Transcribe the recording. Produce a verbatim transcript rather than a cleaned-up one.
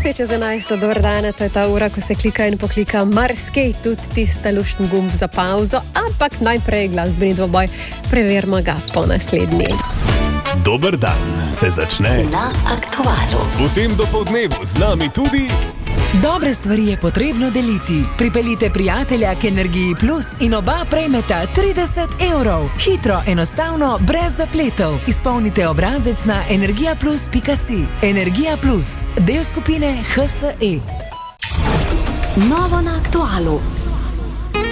je čez enajsto, dober dan, to je ta ura, ko se klika in poklika marsikaj, tudi tista luštni gumb za pauzo, ampak najprej glasbeni dvoboj, preverimo ga po naslednji. Dober dan se začne na Aktualu. V tem dopoldnevu z nami tudi... Dobre stvari je potrebno deliti. Pripeljite prijatelja k Energiji Plus in oba prejmeta trideset evrov. Hitro, enostavno, brez zapletov. Izpolnite obrazec na energija plus pika si. Energija Plus, del skupine H S E. Novo na Aktualu.